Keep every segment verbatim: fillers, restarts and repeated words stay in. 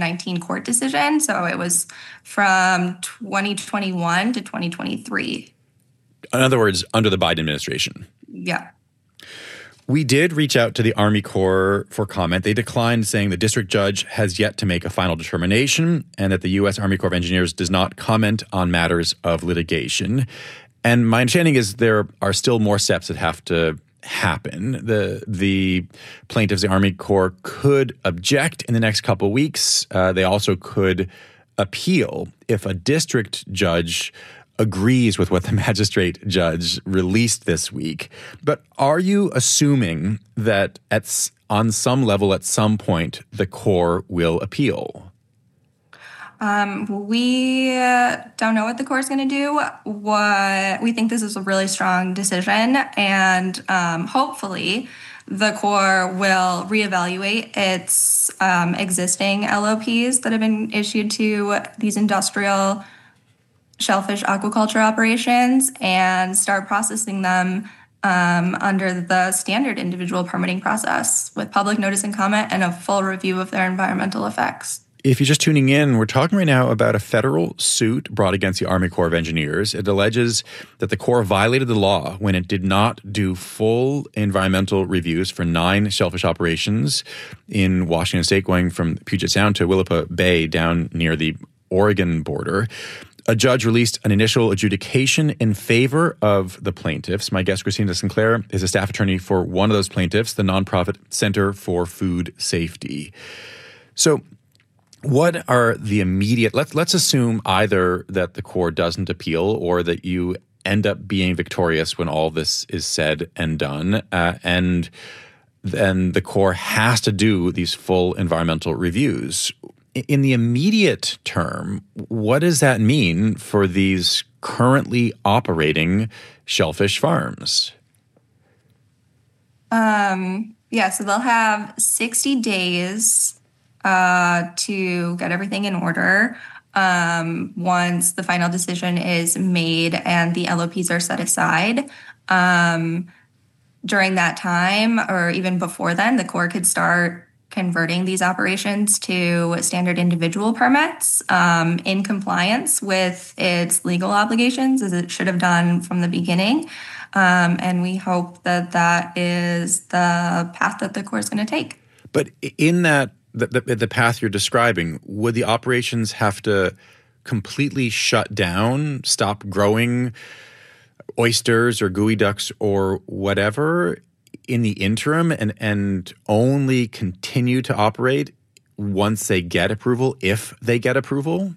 nineteen court decision. So it was from twenty twenty-one to twenty twenty-three. In other words, under the Biden administration. Yeah. We did reach out to the Army Corps for comment. They declined, saying the district judge has yet to make a final determination and that the U S Army Corps of Engineers does not comment on matters of litigation. And my understanding is there are still more steps that have to happen. The the plaintiffs, the Army Corps, could object in the next couple of weeks. Uh, they also could appeal if a district judge agrees with what the magistrate judge released this week. But are you assuming that at on some level, at some point, the Corps will appeal? Um, we don't know what the Corps is going to do. What we think this is a really strong decision, and um, hopefully the Corps will reevaluate its um, existing L O Ps that have been issued to these industrial shellfish aquaculture operations and start processing them um, under the standard individual permitting process with public notice and comment and a full review of their environmental effects. If you're just tuning in, we're talking right now about a federal suit brought against the Army Corps of Engineers. It alleges that the Corps violated the law when it did not do full environmental reviews for nine shellfish operations in Washington State, going from Puget Sound to Willapa Bay down near the Oregon border. A judge released an initial adjudication in favor of the plaintiffs. My guest, Christina Sinclair, is a staff attorney for one of those plaintiffs, the nonprofit Center for Food Safety. So what are the immediate, let's, let's assume either that the Corps doesn't appeal or that you end up being victorious when all this is said and done, uh, and then the Corps has to do these full environmental reviews. In the immediate term, what does that mean for these currently operating shellfish farms? Um, yeah, so they'll have sixty days uh, to get everything in order um, once the final decision is made and the L O Ps are set aside. Um, during that time, or even before then, the Corps could start converting these operations to standard individual permits um, in compliance with its legal obligations, as it should have done from the beginning. Um, and we hope that that is the path that the Corps is going to take. But in that, the, the, the path you're describing, would the operations have to completely shut down, stop growing oysters or gooey ducks or whatever in the interim, and, and only continue to operate once they get approval, if they get approval?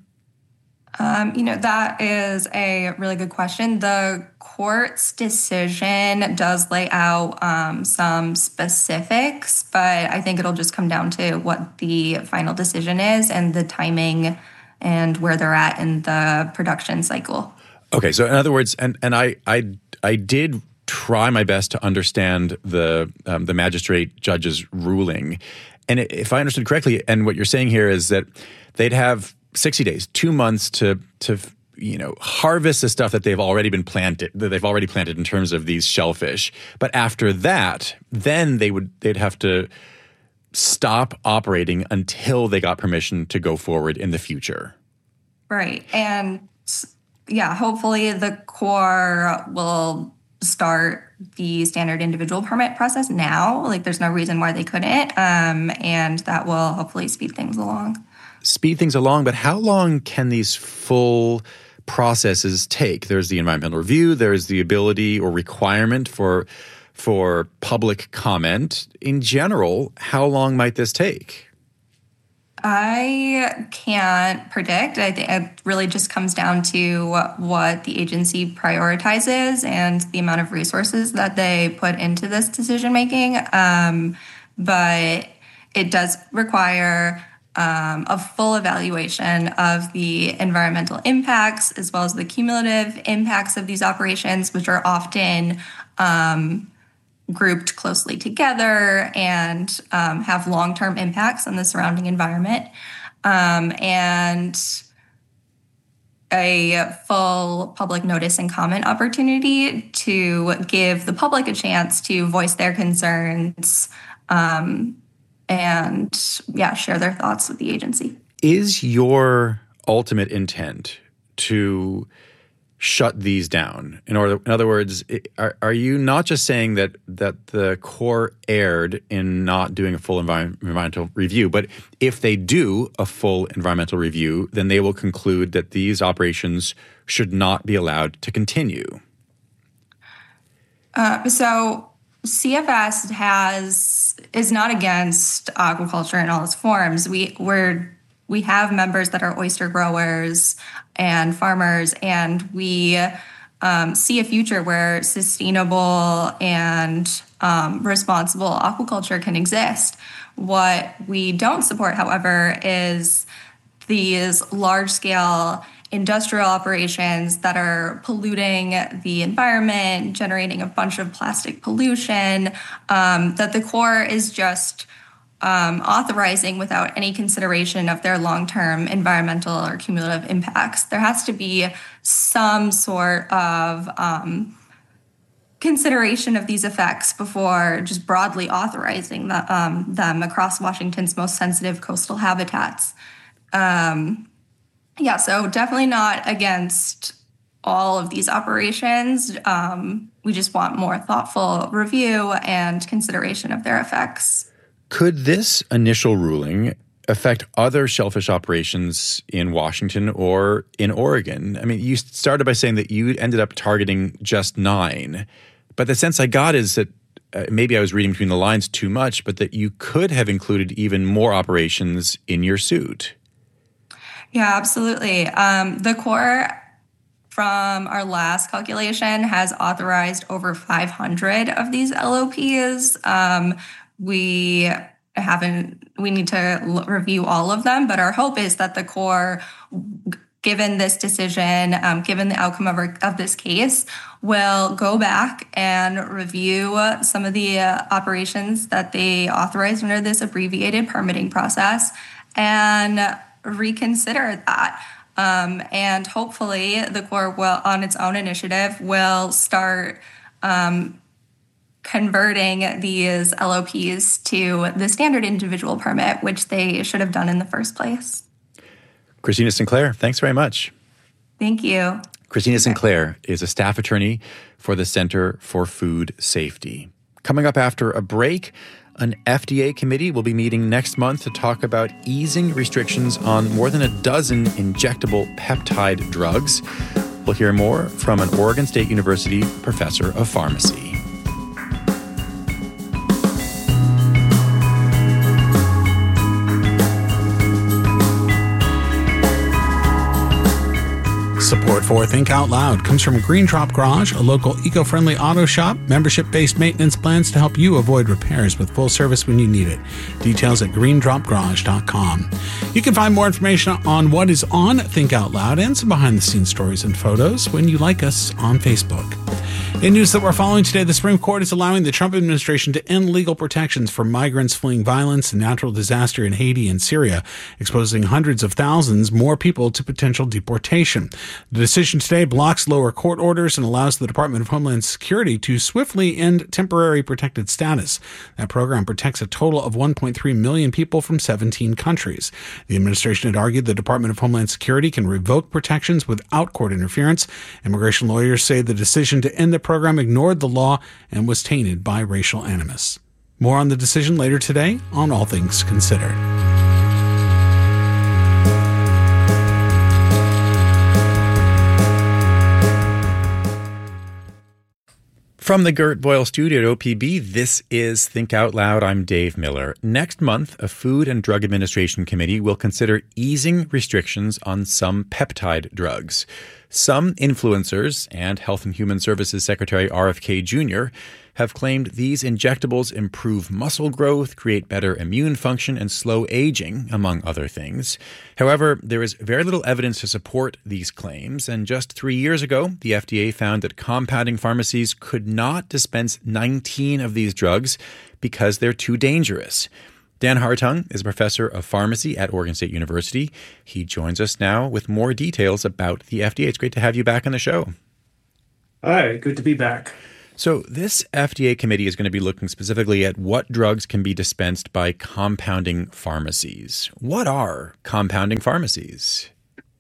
Um, you know, that is a really good question. The court's decision does lay out um, some specifics, but I think it'll just come down to what the final decision is and the timing and where they're at in the production cycle. Okay, so in other words, and, and I, I, I did try my best to understand the um, the magistrate judge's ruling. And if I understood correctly, and what you're saying here is that they'd have sixty days, two months to to you know harvest the stuff that they've already been planted, that they've already planted in terms of these shellfish. But after that, then they would they'd have to stop operating until they got permission to go forward in the future. Right. And yeah, hopefully the Corps will start the standard individual permit process now. Like, there's no reason why they couldn't. Um, and that will hopefully speed things along. Speed things along, but how long can these full processes take? There's the environmental review, there's the ability or requirement for for public comment. In general, how long might this take? I can't predict. I think it really just comes down to what the agency prioritizes and the amount of resources that they put into this decision making. Um, but it does require um, a full evaluation of the environmental impacts as well as the cumulative impacts of these operations, which are often um, grouped closely together and um, have long-term impacts on the surrounding environment. Um, and a full public notice and comment opportunity to give the public a chance to voice their concerns um, and, yeah, share their thoughts with the agency. Is your ultimate intent to shut these down? In order, in other words, are, are you not just saying that that the Corps erred in not doing a full envi- environmental review, but if they do a full environmental review, then they will conclude that these operations should not be allowed to continue? Uh, so C F S has is not against aquaculture in all its forms. We we're we have members that are oyster growers and farmers, and we um, see a future where sustainable and um, responsible aquaculture can exist. What we don't support, however, is these large-scale industrial operations that are polluting the environment, generating a bunch of plastic pollution, um, that the Corps is just um, authorizing without any consideration of their long-term environmental or cumulative impacts. There has to be some sort of um, consideration of these effects before just broadly authorizing the, um, them across Washington's most sensitive coastal habitats. Um, yeah, so definitely not against all of these operations. Um, we just want more thoughtful review and consideration of their effects. Could this initial ruling affect other shellfish operations in Washington or in Oregon? I mean, you started by saying that you ended up targeting just nine, but the sense I got is that uh, maybe I was reading between the lines too much, but that you could have included even more operations in your suit. Yeah, absolutely. Um, the Corps, from our last calculation, has authorized over five hundred of these L O Ps. Um, we haven't, we need to l- review all of them, but our hope is that the Corps, given this decision, um, given the outcome of, our, of this case, will go back and review some of the uh, operations that they authorized under this abbreviated permitting process and reconsider that. Um, and hopefully the Corps will, on its own initiative, will start um, converting these L O Ps to the standard individual permit, which they should have done in the first place. Christina Sinclair, thanks very much. Thank you. Christina Sinclair is a staff attorney for the Center for Food Safety. Coming up after a break, an F D A committee will be meeting next month to talk about easing restrictions on more than a dozen injectable peptide drugs. We'll hear more from an Oregon State University professor of pharmacy. Support for Think Out Loud comes from Green Drop Garage, a local eco-friendly auto shop. Membership-based maintenance plans to help you avoid repairs with full service when you need it. Details at green drop garage dot com. You can find more information on what is on Think Out Loud and some behind-the-scenes stories and photos when you like us on Facebook. In news that we're following today, the Supreme Court is allowing the Trump administration to end legal protections for migrants fleeing violence and natural disaster in Haiti and Syria, exposing hundreds of thousands more people to potential deportation. The decision today blocks lower court orders and allows the Department of Homeland Security to swiftly end temporary protected status. That program protects a total of one point three million people from seventeen countries. The administration had argued the Department of Homeland Security can revoke protections without court interference. Immigration lawyers say the decision to end the program ignored the law and was tainted by racial animus. More on the decision later today on All Things Considered. From the Gert Boyle studio at O P B, this is Think Out Loud. I'm Dave Miller. Next month, a Food and Drug Administration committee will consider easing restrictions on some peptide drugs. Some influencers and Health and Human Services Secretary R F K Junior have claimed these injectables improve muscle growth, create better immune function, and slow aging, among other things. However, there is very little evidence to support these claims, and just three years ago, the F D A found that compounding pharmacies could not dispense nineteen of these drugs because they're too dangerous. Dan Hartung is a professor of pharmacy at Oregon State University. He joins us now with more details about the F D A. It's great to have you back on the show. Hi, good to be back. So, this F D A committee is going to be looking specifically at what drugs can be dispensed by compounding pharmacies. What are compounding pharmacies?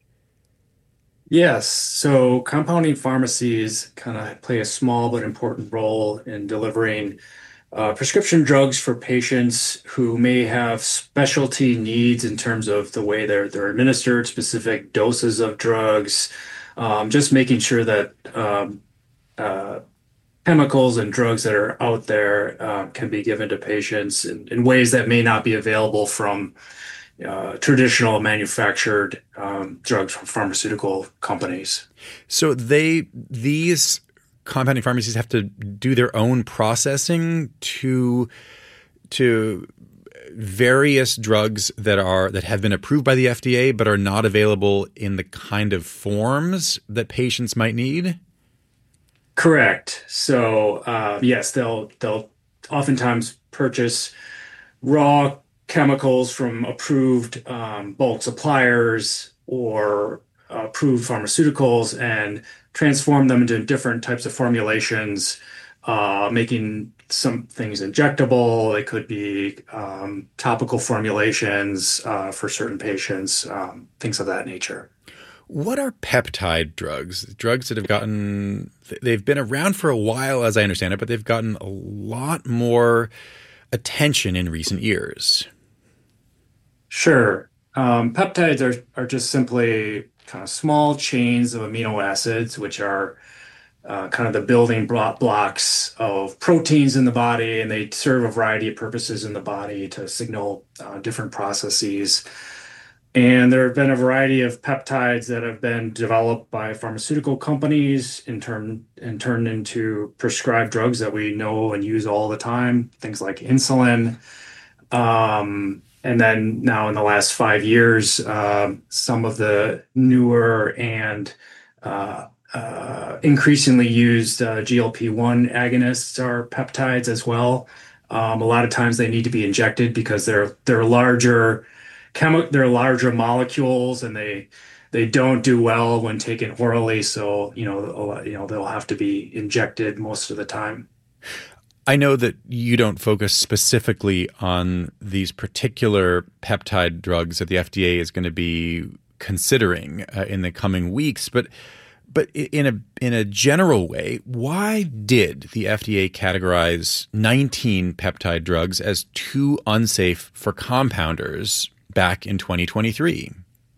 Yes, so compounding pharmacies kind of play a small but important role in delivering uh, prescription drugs for patients who may have specialty needs in terms of the way they're they're administered, specific doses of drugs, um, just making sure that um, uh, chemicals and drugs that are out there uh, can be given to patients in, in ways that may not be available from uh, traditional manufactured um, drugs from pharmaceutical companies. So they these compounding pharmacies have to do their own processing to to various drugs that are that have been approved by the F D A but are not available in the kind of forms that patients might need. Correct. So uh, yes, they'll they'll oftentimes purchase raw chemicals from approved um, bulk suppliers or uh, approved pharmaceuticals and transform them into different types of formulations, uh, making some things injectable. They could be um, topical formulations uh, for certain patients, um, things of that nature. What are peptide drugs? Drugs that have gotten, they've been around for a while, as I understand it, but they've gotten a lot more attention in recent years. Sure. Um, peptides are, are just simply kind of small chains of amino acids, which are uh, kind of the building block blocks of proteins in the body, and they serve a variety of purposes in the body to signal uh, different processes. And there have been a variety of peptides that have been developed by pharmaceutical companies in turn and turned into prescribed drugs that we know and use all the time, things like insulin. Um, and then now in the last five years, uh, some of the newer and uh, uh, increasingly used uh, G L P one agonists are peptides as well. Um, a lot of times they need to be injected because they're they're larger. Chemi- they're larger molecules and they they don't do well when taken orally. So, you know, you know, they'll have to be injected most of the time. I know that you don't focus specifically on these particular peptide drugs that the F D A is going to be considering uh, in the coming weeks, but but in a in a general way, why did the F D A categorize nineteen peptide drugs as too unsafe for compounders back in twenty twenty-three?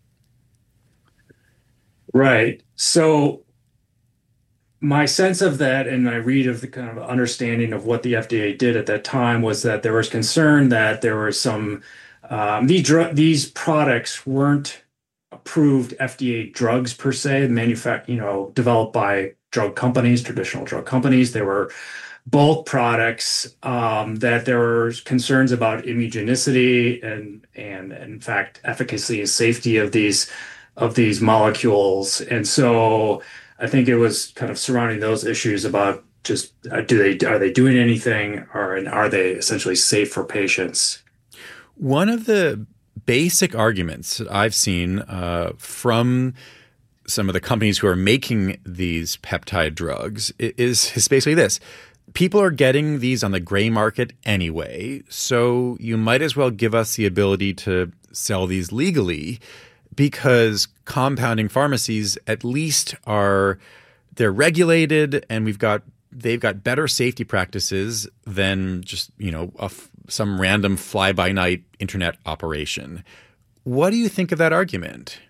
Right. So my sense of that, and I read of the kind of understanding of what the F D A did at that time, was that there was concern that there were some um, these dr- these products weren't approved F D A drugs per se, manufact you know developed by drug companies, traditional drug companies. They were bulk products, um, that there were concerns about immunogenicity and, and in fact, efficacy and safety of these of these molecules. And so I think it was kind of surrounding those issues about just uh, do they are they doing anything, or and are they essentially safe for patients? One of the basic arguments that I've seen uh, from some of the companies who are making these peptide drugs is, is basically this. People are getting these on the gray market anyway, so you might as well give us the ability to sell these legally, because compounding pharmacies at least are they're regulated, and we've got they've got better safety practices than just, you know, a, some random fly-by-night internet operation. What do you think of that argument?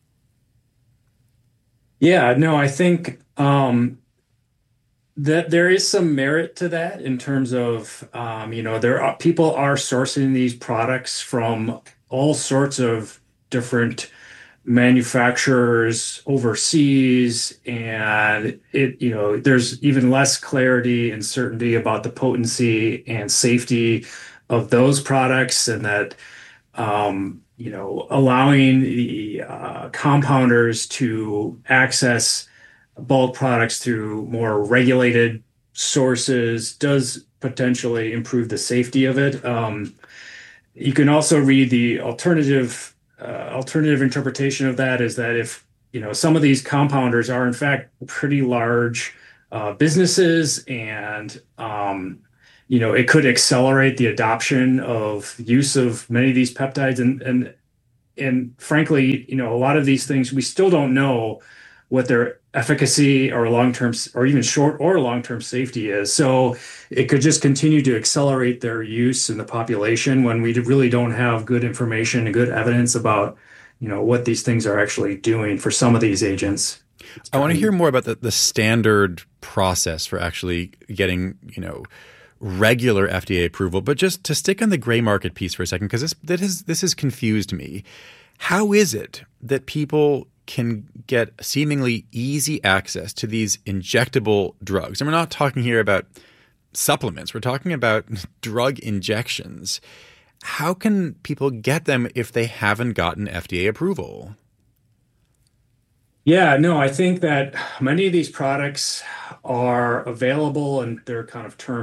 Yeah, no, I think um, that there is some merit to that in terms of, um, you know, there are people are sourcing these products from all sorts of different manufacturers overseas, and it, you know, there's even less clarity and certainty about the potency and safety of those products, and that, um, you know, allowing the uh, compounders to access bulk products through more regulated sources does potentially improve the safety of it. Um, you can also read the alternative uh, alternative interpretation of that is that if, you know, some of these compounders are in fact pretty large uh, businesses, and um, you know, it could accelerate the adoption of use of many of these peptides. And and and frankly, you know, a lot of these things we still don't know what their efficacy or long-term or even short or long-term safety is. So it could just continue to accelerate their use in the population when we really don't have good information and good evidence about, you know, what these things are actually doing for some of these agents. I want to hear more about the, the standard process for actually getting, you know, regular F D A approval. But just to stick on the gray market piece for a second, because this that is this has confused me. How is it that people can get seemingly easy access to these injectable drugs? And we're not talking here about supplements. We're talking about drug injections. How can people get them if they haven't gotten F D A approval? Yeah, no, I think that many of these products are available and they're kind of termed